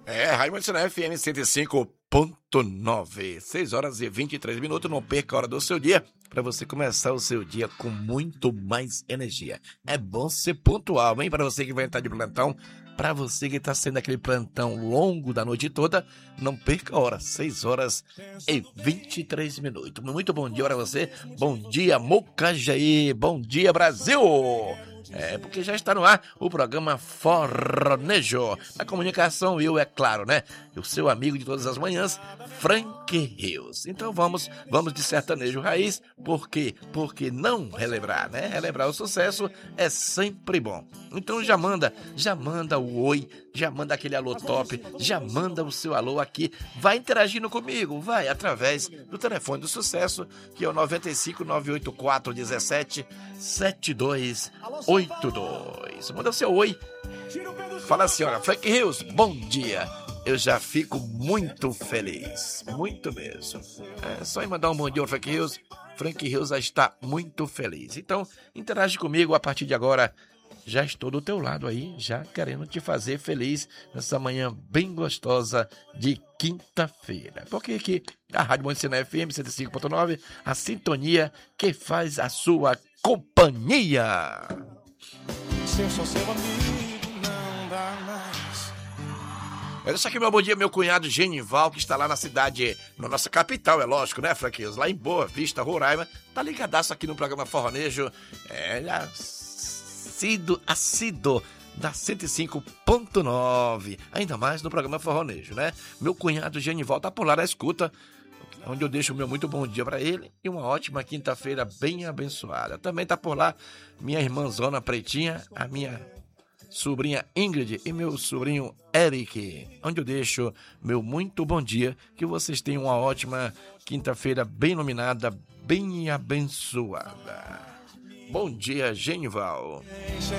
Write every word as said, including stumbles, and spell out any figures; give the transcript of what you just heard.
É, Rádio Montana F M cento e cinco ponto nove, seis horas e vinte e três minutos, não perca a hora do seu dia, para você começar o seu dia com muito mais energia. É bom ser pontual, hein? Para você que vai entrar de plantão, para você que está sendo aquele plantão longo da noite toda, não perca a hora, seis horas e vinte e três minutos. Muito bom dia para você, bom dia Mocajaí, bom dia Brasil! É, porque já está no ar o programa Forronejo. Na comunicação, eu, é claro, né? O seu amigo de todas as manhãs, Frank Rios. Então vamos, vamos de sertanejo raiz. Por quê? Porque não relembrar, né? Relembrar o sucesso é sempre bom. Então já manda, já manda o oi, já manda aquele alô top, já manda o seu alô aqui. Vai interagindo comigo, vai, através do telefone do sucesso, que é o nove cinco nove oito quatro um sete sete dois oito dois. Manda seu oi. Fala assim, olha, Frank Rios, bom dia. Eu já fico muito feliz, muito mesmo. É só em mandar um bom dia ao Frank Rios. Frank Rios já está muito feliz. Então, interage comigo a partir de agora. Já estou do teu lado aí, já querendo te fazer feliz nessa manhã bem gostosa de quinta-feira. Porque aqui a Rádio Montana F M cento e cinco ponto nove, a sintonia que faz a sua companhia. Se eu sou seu amigo, não dá mais. Eu deixo aqui meu bom dia, meu cunhado Genival, que está lá na cidade, na nossa capital, é lógico, né, Franquinhos? Lá em Boa Vista, Roraima, tá ligadaço aqui no programa Forronejo. É, ele é assíduo, assíduo da cento e cinco ponto nove, ainda mais no programa Forronejo, né? Meu cunhado Genival tá por lá na escuta, onde eu deixo o meu muito bom dia para ele e uma ótima quinta-feira bem abençoada. Também tá por lá minha irmãzona Pretinha, a minha sobrinha Ingrid e meu sobrinho Eric, onde eu deixo meu muito bom dia, que vocês tenham uma ótima quinta-feira bem iluminada, bem abençoada. Bom dia, Genival.